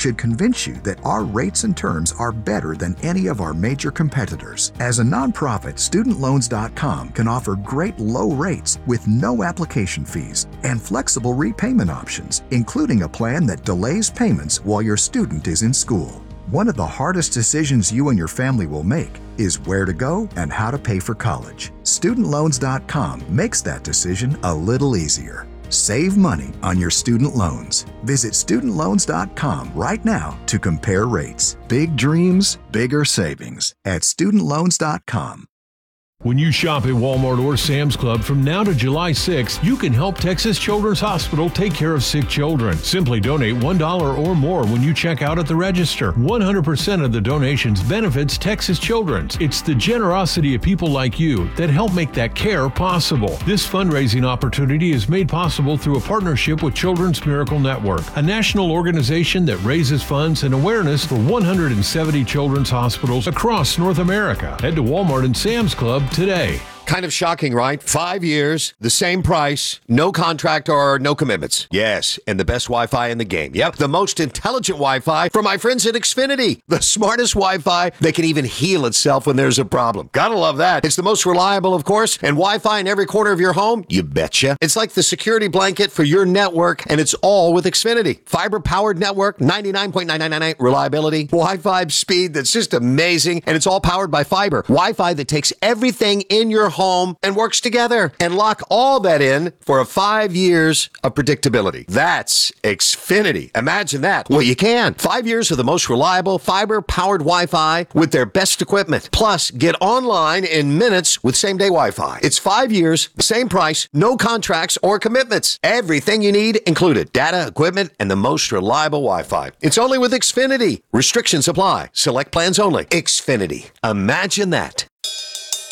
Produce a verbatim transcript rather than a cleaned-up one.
should convince you that our rates and terms are better than any of our major competitors. As a nonprofit, student loans dot com can offer great low rates with no application fees and flexible repayment options, including a plan that delays payments while your student is in school. One of the hardest decisions you and your family will make is where to go and how to pay for college. student loans dot com makes that decision a little easier. Save money on your student loans. Visit student loans dot com right now to compare rates. Big dreams, bigger savings at student loans dot com. When you shop at Walmart or Sam's Club from now to July sixth, you can help Texas Children's Hospital take care of sick children. Simply donate one dollar or more when you check out at the register. one hundred percent of the donations benefits Texas Children's. It's the generosity of people like you that help make that care possible. This fundraising opportunity is made possible through a partnership with Children's Miracle Network, a national organization that raises funds and awareness for one hundred seventy children's hospitals across North America. Head to Walmart and Sam's Club today. Kind of shocking, right? Five years, the same price, no contract or no commitments. Yes, and the best Wi-Fi in the game. Yep, the most intelligent Wi-Fi from my friends at Xfinity. The smartest Wi-Fi that can even heal itself when there's a problem. Gotta love that. It's the most reliable, of course, and Wi-Fi in every corner of your home? You betcha. It's like the security blanket for your network, and it's all with Xfinity. Fiber-powered network, ninety-nine point nine nine nine reliability, Wi-Fi speed that's just amazing, and it's all powered by fiber. Wi-Fi that takes everything in your home and works together, and lock all that in for a five years of predictability. That's Xfinity. Imagine that. Well, you can. Five years of the most reliable fiber-powered Wi-Fi with their best equipment. Plus, get online in minutes with same-day Wi-Fi. It's five years, same price, no contracts or commitments. Everything you need included. Data, equipment, and the most reliable Wi-Fi. It's only with Xfinity. Restrictions apply. Select plans only. Xfinity. Imagine that.